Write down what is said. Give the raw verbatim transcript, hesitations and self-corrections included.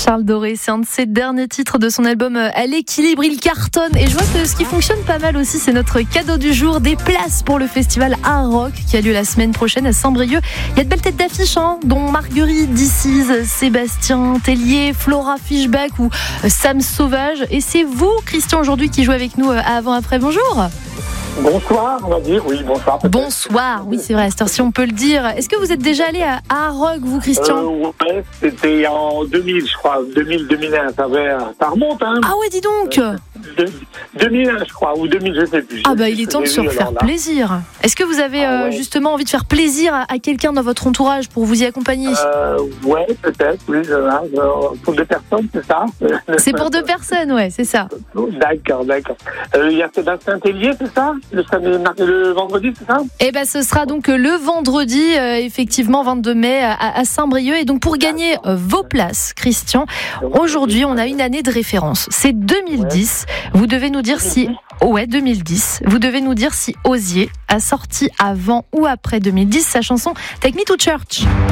Charles Doré, c'est un de ses derniers titres de son album À l'équilibre, il cartonne. Et je vois que ce qui fonctionne pas mal aussi, c'est notre cadeau du jour, des places pour le festival Art Rock qui a lieu la semaine prochaine à Saint-Brieuc. Il y a de belles têtes d'affiche, hein, dont Marguerite Dicize, Sébastien Tellier, Flora Fischbach ou Sam Sauvage. Et c'est vous, Christian, aujourd'hui qui jouez avec nous à Avant-Après. Bonjour. Bonsoir, on va dire, oui, bonsoir. Peut-être. Bonsoir, oui, c'est vrai, à cette heure-ci, on peut le dire. Est-ce que vous êtes déjà allé à Art Rock, vous, Christian ? euh, Ouais, c'était en deux mille, je crois, deux mille, deux mille un, ça, avait, ça remonte, hein. Ah ouais, dis donc euh, de, deux mille un, je crois, ou deux mille, je sais plus. Ah bah, il est temps de se refaire plaisir. Est-ce que vous avez ah, ouais. euh, justement envie de faire plaisir à, à quelqu'un dans votre entourage pour vous y accompagner ? euh, Ouais, peut-être, oui, euh, pour deux personnes, c'est ça. C'est pour deux personnes, ouais, c'est ça. D'accord, d'accord. Euh, il y a Sébastien Tellier, c'est ça ? Le samedi, le vendredi, c'est ça ? Eh ben, ce sera donc le vendredi, euh, effectivement, vingt-deux mai, à, à Saint-Brieuc. Et donc, pour gagner euh, vos places, Christian, aujourd'hui, on a une année de référence. C'est deux mille dix. Ouais. Vous devez nous dire si... Ouais, deux mille dix. Vous devez nous dire si Osier a sorti avant ou après deux mille dix sa chanson Take Me to Church.